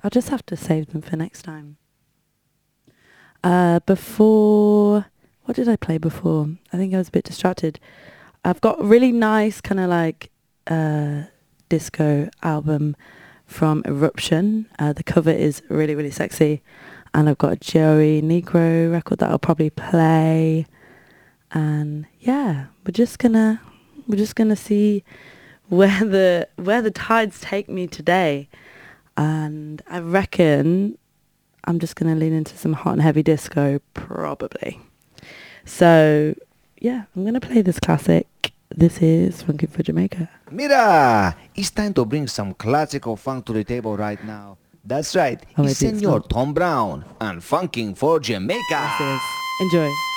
I'll just have to save them for next time. Before, what did I play before? I think I was a bit distracted. I've got a really nice kind of like disco album from Eruption. The cover is really, really sexy. And I've got a Joey Negro record that I'll probably play. And yeah, we're just gonna see where the tides take me today. And I reckon I'm just gonna lean into some hot and heavy disco probably. So yeah, I'm gonna play this classic. This is Funky for Jamaica. Mira, it's time to bring some classical funk to the table right now. That's right, Oh, it's maybe it's Senor not. Tom Brown and Funking for Jamaica. This is. Enjoy.